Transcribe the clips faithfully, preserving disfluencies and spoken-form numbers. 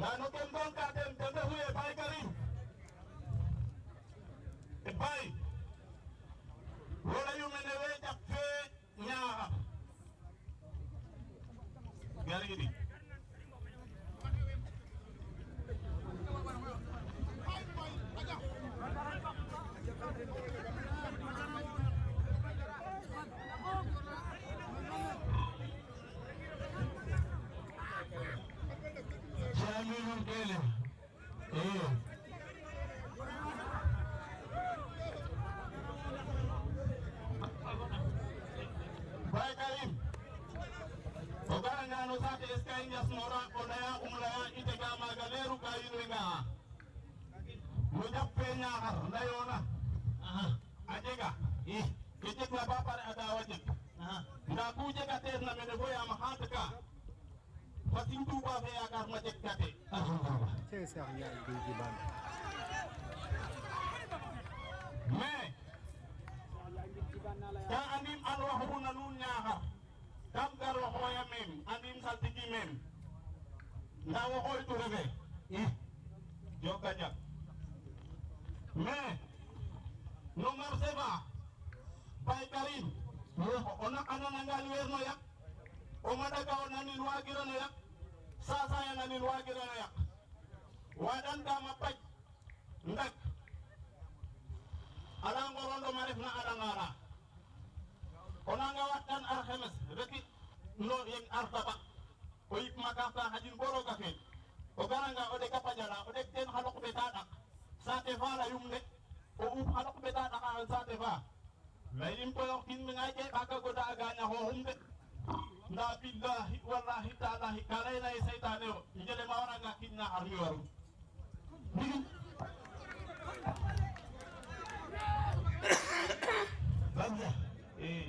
Nano ken don ka den den huye bay Karim e bay wala yu mene we jak fe ñaaxa gari di Jami mungkele eh Bay Karim ogara ngano sate eskay ngas nora onaya umlaya itega magaleru kayinu nga mo jappe ñaar layona aha ajega eh kete la ba pare ada wajik aha nda ku jega tes na mene boya ma hantka fatin tuba fe yakar ma jek kate alhamdulillah c'est ça ya di jiban mais ka anim alwahu nanun ñaar kam gar waxoya mem anim saltigi mem nda waxoy tu rebe eh joka jak mais no marché ba Bay Karim ona anana ngal werno yak o madaga o nanin wagira no yak sasa ya nanin wagira no yak wadan dama paj ndak ala ngorondo maref na ala ngara ona nga watan arhemes reki no yen artaba o yip makata hajin boro gafe o garanga o de kapajala o de ten halok betadak sate fala yumne o up halok betadak an sate fa layim ko yok tin ngay ke baka goda aganya ho humde nda billahi wallahi ta'ala kalaina saytane o njele ma wara nga kinna armi waru banja eh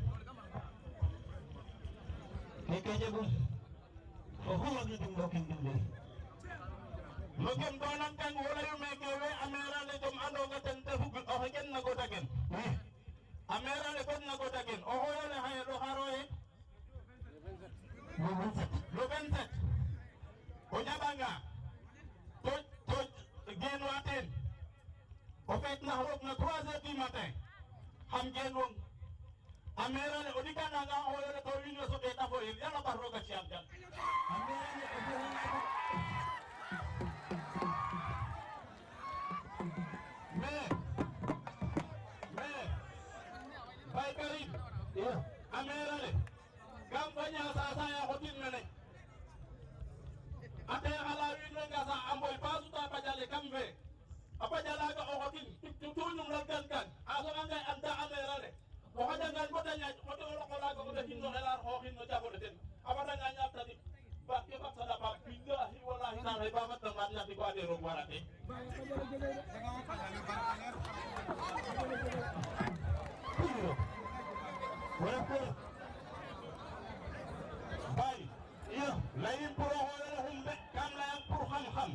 keke jebul o huwa gi dum dokin dinde no ken donan kan wala yu meke we amera le dum ando ga tan te hugul o gen na goda gen eh amera le kon na goda gen o hoya le hay do haroye le vingt-sept o jabanga to to gen waten o fet na rok na trois heures du matin ham gen won amera le o dikana nga hoya le to winno so de tafo yel yalla bar roga ci am jam amera le mais mais Bay Karim iya amera le gam banya sa sa ya hotin mene ate ala winno nga sa amboy basu ta bajale kambe apa jala ga o hotin tu tu num la kan kan aso nga anda amera le o hada ngal bodanya o to lo ko la ko de hinno helar ho hinno jabo de ten abada nga nya tadi ba ke ba sada ba billahi wallahi na re ba mat man nya di ko ade ro warate Bay iya lain puro hola humbe kam la yang pur ham ham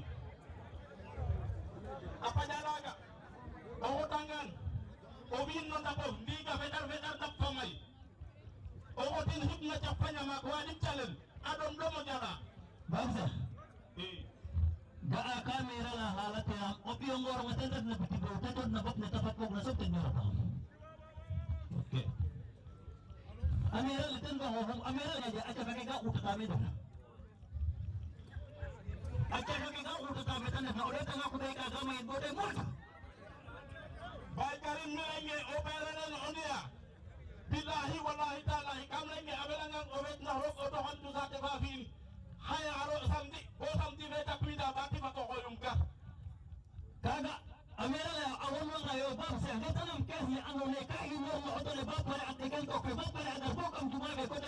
apa jalaga o tangan o bin no tapo ndiga fedar fedar tap pamay o tin hibna chapanya ma ko wadi chalen adom domo jala bangsa eh gaa kamera la halate am o bi ngor matenda na bitigo tatod na bok na tapat ko na sok tenyo pa okay amera le ten ba ho amera le ja acha bake ga uta kami do acha bake ga uta kami tan na ore tanga ku dai ka ga mai bode mot Bay Karim nge opera na onia billahi wallahi ta'ala kam lenge abelanga obet na rok oto hantu sa te ba fin haya aro samdi bo samdi be tapida bati ba ko yum ka kaga amera la awon ma yo bab se ne tanam kes ni anu ne ka yu mo oto le ba pare atikan ko ko ba pare ada ko kam tuma be ko